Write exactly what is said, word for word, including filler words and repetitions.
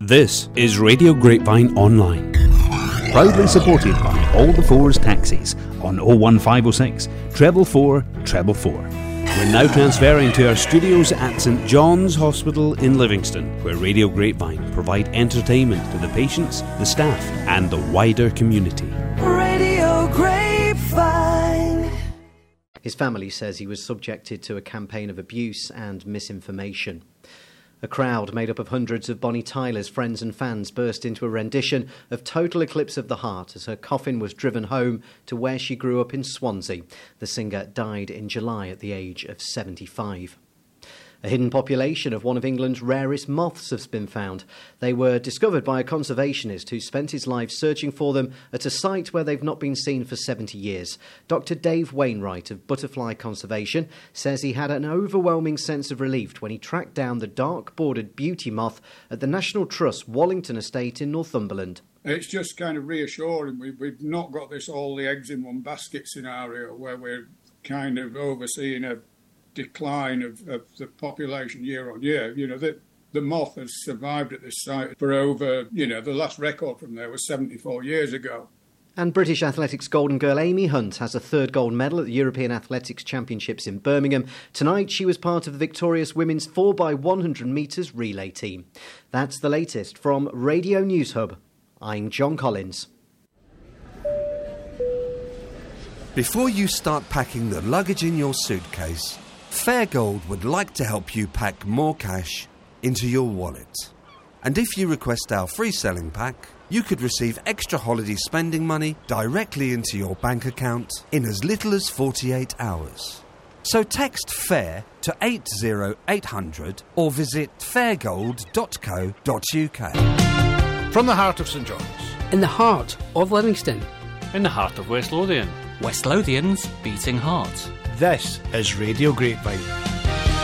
This is Radio Grapevine Online, proudly supported by All the Fours Taxis on oh one five oh six, treble four, treble four. We're now transferring to our studios at St John's Hospital in Livingston, where Radio Grapevine provide entertainment to the patients, the staff and the wider community. Radio Grapevine. His family says he was subjected to a campaign of abuse and misinformation. A crowd made up of hundreds of Bonnie Tyler's friends and fans burst into a rendition of Total Eclipse of the Heart as her coffin was driven home to where she grew up in Swansea. The singer died in July at the age of seventy-five. A hidden population of one of England's rarest moths has been found. They were discovered by a conservationist who spent his life searching for them at a site where they've not been seen for seventy years. Doctor Dave Wainwright of Butterfly Conservation says he had an overwhelming sense of relief when he tracked down the dark-bordered beauty moth at the National Trust Wallington Estate in Northumberland. It's just kind of reassuring. We, we've not got this all the eggs in one basket scenario where we're kind of overseeing a decline of, of the population year on year. You know, the, the moth has survived at this site for over, you know, the last record from there was seventy-four years ago. And British athletics golden girl Amy Hunt has a third gold medal at the European Athletics Championships in Birmingham. Tonight she was part of the victorious women's four by one hundred metres relay team. That's the latest from Radio News Hub. I'm John Collins. Before you start packing the luggage in your suitcase, Fairgold would like to help you pack more cash into your wallet. And if you request our free selling pack, you could receive extra holiday spending money directly into your bank account in as little as forty-eight hours. So text FAIR to eight oh eight hundred or visit fairgold dot co dot uk. From the heart of St John's. In the heart of Livingston. In the heart of West Lothian. West Lothian's beating heart. This is Radio Grapevine.